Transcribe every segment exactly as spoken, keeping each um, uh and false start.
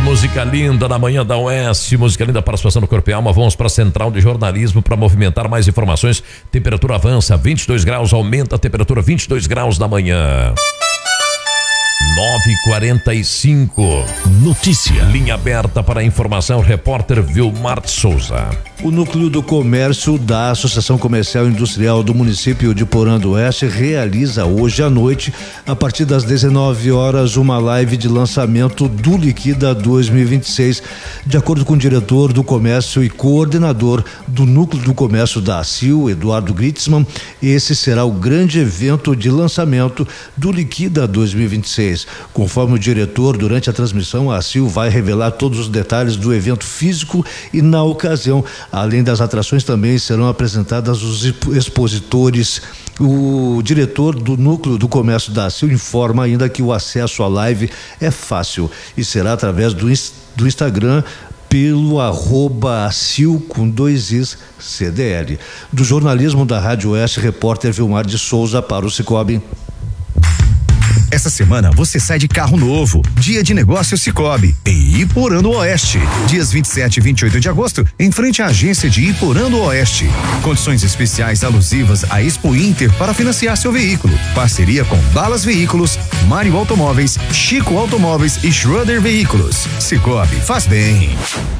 música linda na manhã da Oeste, música linda, participação do Corpo e Alma. Vamos para a Central de Jornalismo para movimentar mais informações. Temperatura avança, vinte e dois graus, aumenta a temperatura, vinte e dois graus da manhã. nove e quarenta e cinco. Notícia. Linha aberta para informação, repórter Vilmar Souza. O Núcleo do Comércio da Associação Comercial e Industrial do município de Porã do Oeste realiza hoje à noite, a partir das dezenove horas, uma live de lançamento do Liquida dois mil e vinte e seis. De acordo com o diretor do comércio e coordenador do Núcleo do Comércio da A C I L, Eduardo Gritzmann, esse será o grande evento de lançamento do Liquida dois mil e vinte e seis. Conforme o diretor, durante a transmissão, a A C I L vai revelar todos os detalhes do evento físico e, na ocasião, além das atrações, também serão apresentadas os expositores. O diretor do Núcleo do Comércio da A C I L informa ainda que o acesso à live é fácil e será através do, do Instagram, pelo arroba acil com dois is C D L. Do jornalismo da Rádio Oeste, repórter Vilmar de Souza para o Cicobi. Essa semana você sai de carro novo. Dia de negócio Cicobi, em Iporã do Oeste. Dias vinte e sete e vinte e oito de agosto, em frente à agência de Iporã do Oeste. Condições especiais alusivas à Expo Inter para financiar seu veículo. Parceria com Balas Veículos, Mário Automóveis, Chico Automóveis e Schroeder Veículos. Cicobi, faz bem.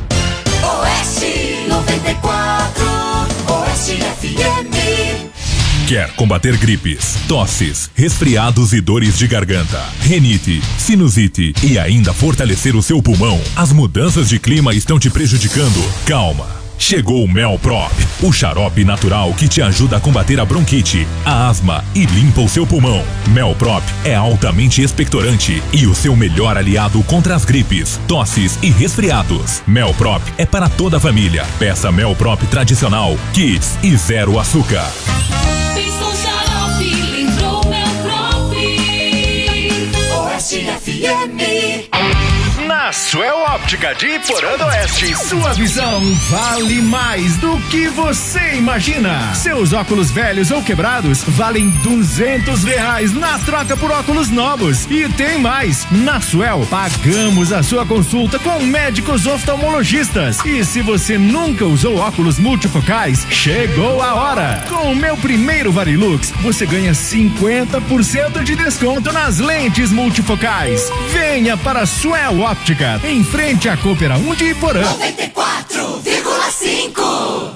Oeste noventa e quatro, Oeste F M. Quer combater gripes, tosses, resfriados e dores de garganta, rinite, sinusite e ainda fortalecer o seu pulmão? As mudanças de clima estão te prejudicando? Calma! Chegou o Melprop, o xarope natural que te ajuda a combater a bronquite, a asma e limpa o seu pulmão. Melprop é altamente expectorante e o seu melhor aliado contra as gripes, tosses e resfriados. Melprop é para toda a família. Peça Melprop tradicional, Kids e zero açúcar. F M. Na Suel Óptica de Iporã do Oeste, sua visão vale mais do que você imagina. Seus óculos velhos ou quebrados valem duzentos reais na troca por óculos novos. E tem mais, na Suel pagamos a sua consulta com médicos oftalmologistas. E se você nunca usou óculos multifocais, chegou a hora. Com o meu primeiro Varilux, você ganha cinquenta por cento de desconto nas lentes multifocais. Venha para a Suel Óptica, em frente à Coopera um de Iporã. noventa e quatro vírgula cinco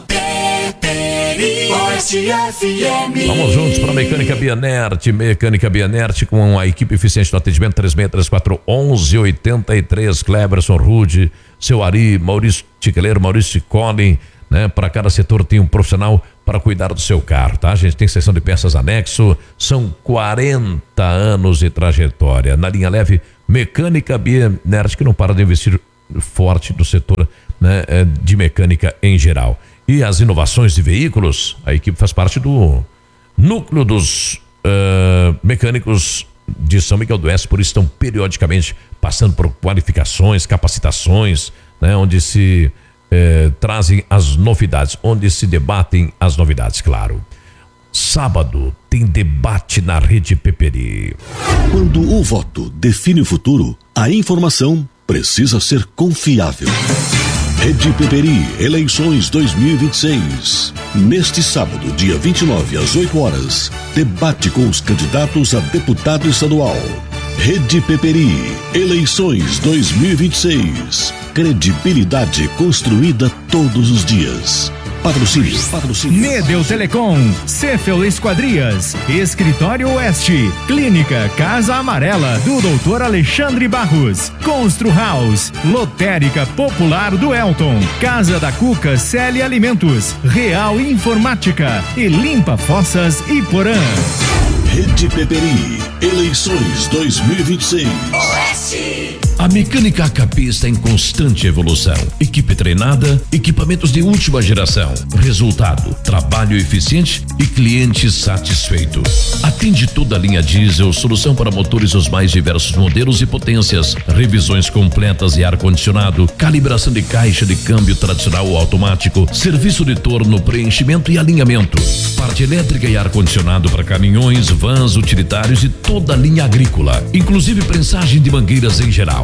Peperi Oeste F M. Vamos juntos para a Mecânica Bianert. Mecânica Bianert com a equipe eficiente do atendimento. Três seis três quatro, onze oitenta e três. Cleberson Rude, seu Ari, Maurício Tiqueleiro, Maurício Collin, né? Para cada setor tem um profissional para cuidar do seu carro, tá? A gente tem seção de peças anexo, são quarenta anos de trajetória. Na linha leve, Mecânica Bianert, que não para de investir forte no setor, né, de mecânica em geral. E as inovações de veículos, a equipe faz parte do núcleo dos uh, mecânicos de São Miguel do Oeste, por isso estão periodicamente passando por qualificações, capacitações, né, onde se eh, trazem as novidades, onde se debatem as novidades, claro. Sábado tem debate na Rede Peperi. Quando o voto define o futuro, a informação precisa ser confiável. Rede Peperi, eleições dois mil e vinte e seis. Neste sábado, dia vinte e nove, às oito horas, debate com os candidatos a deputado estadual. Rede Peperi, eleições dois mil e vinte e seis. Credibilidade construída todos os dias. Patrocínio, patrocínio. Medel Telecom, Cefel Esquadrias, Escritório Oeste, Clínica Casa Amarela do doutor Alexandre Barros, Constru House, Lotérica Popular do Elton, Casa da Cuca Celi Alimentos, Real Informática e Limpa Fossas Iporã. Rede Peperi, eleições dois mil e vinte e seis. Oeste. A Mecânica A K P está em constante evolução. Equipe treinada, equipamentos de última geração. Resultado, trabalho eficiente e cliente satisfeito. Atende toda a linha diesel, solução para motores dos mais diversos modelos e potências. Revisões completas e ar-condicionado, calibração de caixa de câmbio tradicional ou automático, serviço de torno, preenchimento e alinhamento. Parte elétrica e ar-condicionado para caminhões, vans, utilitários e toda a linha agrícola. Inclusive prensagem de mangueiras em geral.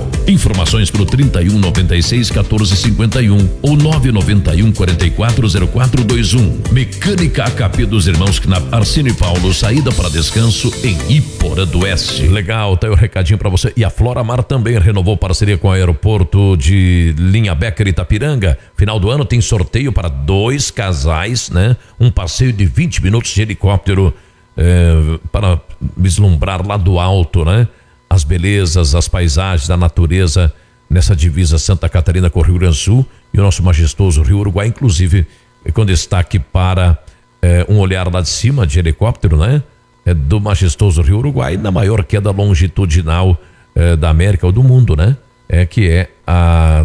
Informações pro trinta e um, noventa e seis, quatorze, cinquenta e um ou nove noventa e um, quarenta e quatro, zero quatro vinte e um. Mecânica A K P dos irmãos Knapp, Arcínio e Paulo, saída para descanso em Iporã do Oeste. Legal, tá aí o recadinho para você. E a Floramar também renovou parceria com o aeroporto de Linha Becker Itapiranga. Final do ano tem sorteio para dois casais, né? Um passeio de vinte minutos de helicóptero é, para vislumbrar lá do alto, né? As belezas, as paisagens da natureza nessa divisa Santa Catarina com o Rio Grande do Sul e o nosso majestoso Rio Uruguai, inclusive com destaque para é, um olhar lá de cima de helicóptero, né? É, do majestoso Rio Uruguai, na maior queda longitudinal é, da América ou do mundo, né? É que é a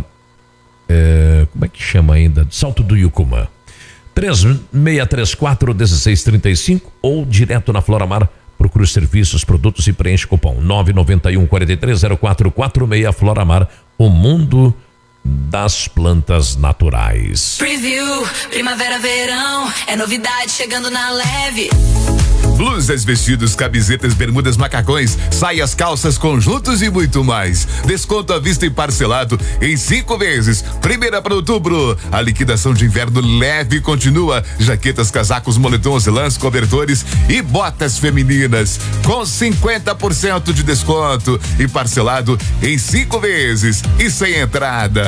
é, como é que chama ainda? Salto do Yucumã. três seis três quatro, um seis três cinco ou direto na Floramar. Procure os serviços, produtos e preenche cupom nove noventa e um, quarenta e três, zero quatro quatro seis. Floramar, o mundo das plantas naturais. Preview, primavera, verão, é novidade chegando na Leve. Blusas, vestidos, camisetas, bermudas, macacões, saias, calças, conjuntos e muito mais. Desconto à vista e parcelado em cinco vezes. Primeira para outubro. A liquidação de inverno leve continua. Jaquetas, casacos, moletons, lãs, cobertores e botas femininas com cinquenta por cento de desconto e parcelado em cinco vezes e sem entrada.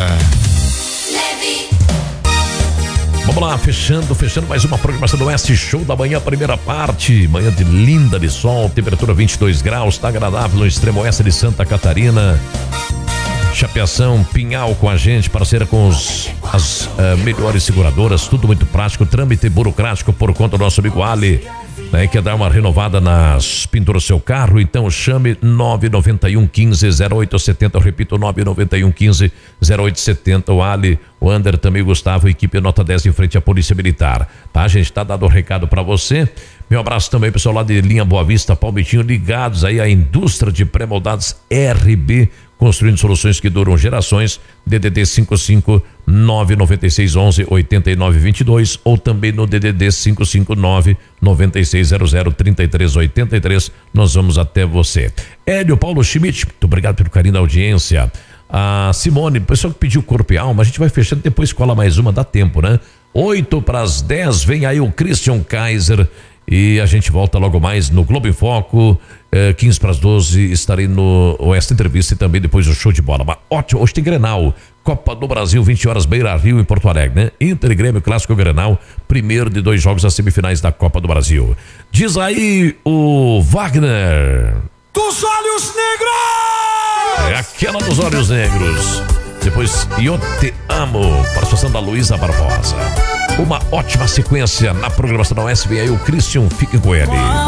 Leve. Vamos lá, fechando, fechando mais uma programação do Oeste Show da manhã, primeira parte, manhã de linda de sol, temperatura vinte e dois graus, tá agradável no extremo oeste de Santa Catarina. Chapeação, Pinhal com a gente, parceira com os, as uh, melhores seguradoras, tudo muito prático, trâmite burocrático por conta do nosso amigo Ali, né? Quer dar uma renovada nas pinturas do seu carro? Então chame nove noventa e um, quinze, zero oito setenta, eu repito, nove noventa e um, quinze, zero oito setenta, o Ali, o Ander também, o Gustavo, equipe nota dez em frente à Polícia Militar, tá? A gente tá dando o um recado pra você. Meu abraço também, pessoal lá de Linha Boa Vista, Palmitinho, ligados aí à indústria de pré-moldados R B, construindo soluções que duram gerações. D D D cinco cinco nove nove seis onze oito nove dois dois ou também no D D D cinco cinco nove nove seis zero zero três três oito três. Nós vamos até você. Hélio Paulo Schmidt, muito obrigado pelo carinho da audiência. A Simone, pessoal que pediu corpo e alma, a gente vai fechando, depois cola mais uma, dá tempo, né? oito para as dez, vem aí o Christian Kaiser. E a gente volta logo mais no Globo em Foco, eh, quinze para as doze, estarei no Oeste Entrevista e também depois o show de bola. Mas ótimo, hoje tem Grenal, Copa do Brasil, vinte horas, Beira Rio em Porto Alegre, né? Inter e Grêmio, Clássico Grenal, primeiro de dois jogos das semifinais da Copa do Brasil. Diz aí o Wagner. Dos olhos negros! É aquela dos olhos negros. Depois, Eu Te Amo, participação da Luísa Barbosa. Uma ótima sequência na programação da U S. Vem aí o Christian, fique com ele.